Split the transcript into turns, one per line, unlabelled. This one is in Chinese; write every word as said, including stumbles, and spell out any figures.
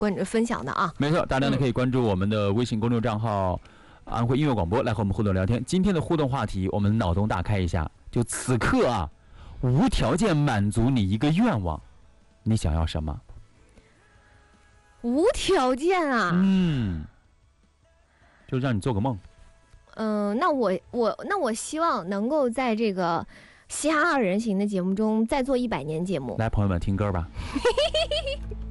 关分享的啊。
没错，大家呢可以关注我们的微信公众账号安徽音乐广播，来和我们互动聊天。今天的互动话题，我们脑洞大开一下，就此刻啊，无条件满足你一个愿望，你想要什么？
无条件啊？
嗯，就让你做个梦。
嗯、呃，那我我那我希望能够在这个嘻哈二人行的节目中再做一百年节目。
来，朋友们听歌吧。